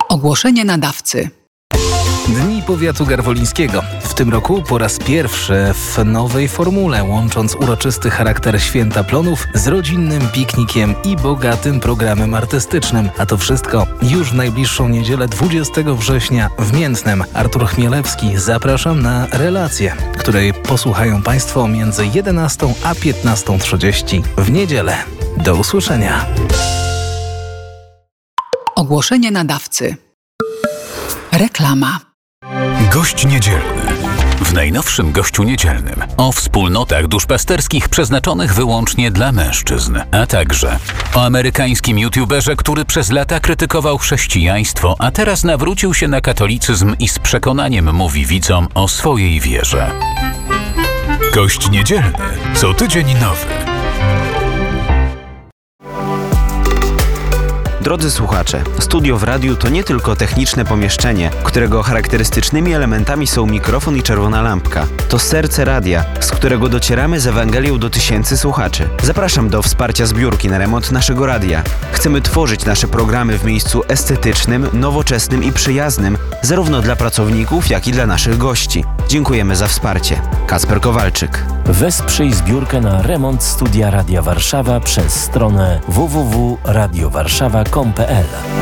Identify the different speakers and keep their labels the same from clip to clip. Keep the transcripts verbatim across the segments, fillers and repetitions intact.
Speaker 1: Ogłoszenie nadawcy.
Speaker 2: Dni Powiatu Garwolińskiego. W tym roku po raz pierwszy w nowej formule, łącząc uroczysty charakter Święta Plonów z rodzinnym piknikiem i bogatym programem artystycznym. A to wszystko już w najbliższą niedzielę dwudziestego września w Miętnem. Artur Chmielewski, zapraszam na relację, której posłuchają Państwo między jedenastą a piętnastą trzydzieści w niedzielę. Do usłyszenia.
Speaker 1: Ogłoszenie nadawcy. Reklama.
Speaker 3: Gość niedzielny. W najnowszym Gościu Niedzielnym o wspólnotach duszpasterskich przeznaczonych wyłącznie dla mężczyzn, a także o amerykańskim youtuberze, który przez lata krytykował chrześcijaństwo, a teraz nawrócił się na katolicyzm i z przekonaniem mówi widzom o swojej wierze. Gość Niedzielny. Co tydzień nowy.
Speaker 4: Drodzy słuchacze, studio w radiu to nie tylko techniczne pomieszczenie, którego charakterystycznymi elementami są mikrofon i czerwona lampka. To serce radia, z którego docieramy z Ewangelią do tysięcy słuchaczy. Zapraszam do wsparcia zbiórki na remont naszego radia. Chcemy tworzyć nasze programy w miejscu estetycznym, nowoczesnym i przyjaznym, zarówno dla pracowników, jak i dla naszych gości. Dziękujemy za wsparcie. Kacper Kowalczyk.
Speaker 5: Wesprzyj zbiórkę na remont Studia Radia Warszawa przez stronę w w w kropka radio warszawa kropka com kropka p l.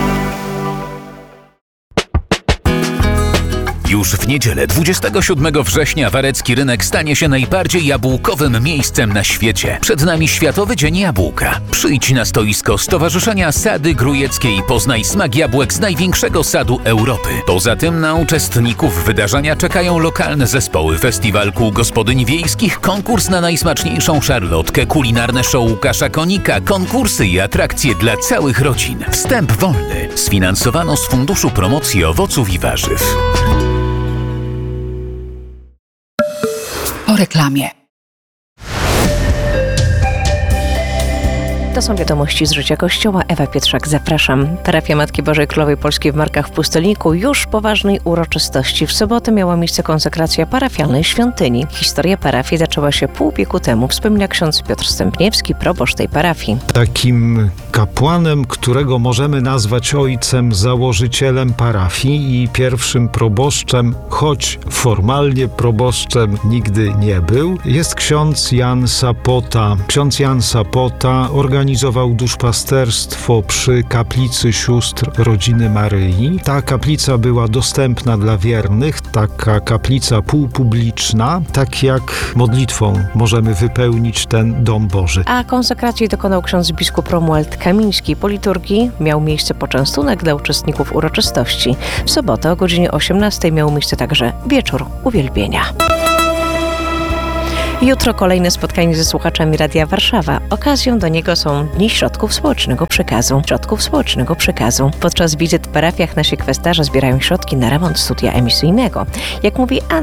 Speaker 3: Już w niedzielę dwudziestego siódmego września Warecki Rynek stanie się najbardziej jabłkowym miejscem na świecie. Przed nami Światowy Dzień Jabłka. Przyjdź na stoisko Stowarzyszenia Sady Grujeckie i poznaj smak jabłek z największego sadu Europy. Poza tym na uczestników wydarzenia czekają lokalne zespoły, festiwal kół gospodyń wiejskich, konkurs na najsmaczniejszą szarlotkę, kulinarne show Łukasza Konika, konkursy i atrakcje dla całych rodzin. Wstęp wolny. Sfinansowano z Funduszu Promocji Owoców i Warzyw.
Speaker 1: Po reklamie.
Speaker 6: To są wiadomości z życia Kościoła. Ewa Pietrzak, zapraszam. Parafia Matki Bożej Królowej Polskiej w Markach w Pustelniku już po ważnej uroczystości. W sobotę miała miejsce konsekracja parafialnej świątyni. Historia parafii zaczęła się pół wieku temu, wspomina ksiądz Piotr Stępniewski, proboszcz tej parafii.
Speaker 7: Takim kapłanem, którego możemy nazwać ojcem założycielem parafii i pierwszym proboszczem, choć formalnie proboszczem nigdy nie był, jest ksiądz Jan Sapota. Ksiądz Jan Sapota organizował Organizował duszpasterstwo przy kaplicy sióstr Rodziny Maryi. Ta kaplica była dostępna dla wiernych, taka kaplica półpubliczna, tak jak modlitwą możemy wypełnić ten dom Boży.
Speaker 6: A konsekracji dokonał ksiądz biskup Romuald Kamiński. Po liturgii miał miejsce poczęstunek dla uczestników uroczystości. W sobotę o godzinie osiemnastej miał miejsce także wieczór uwielbienia. Jutro kolejne spotkanie ze słuchaczami Radia Warszawa. Okazją do niego są Dni Środków Społecznego Przekazu. Środków Społecznego Przekazu. Podczas wizyt w parafiach nasi kwestarze zbierają środki na remont studia emisyjnego. Jak mówi Anna